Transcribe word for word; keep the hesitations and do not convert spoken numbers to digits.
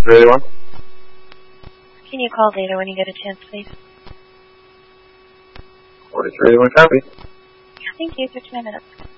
three eighty-one. Can you call later when you get a chance, please? forty-three eighty-one, copy. Thank you. fifty-nine minutes.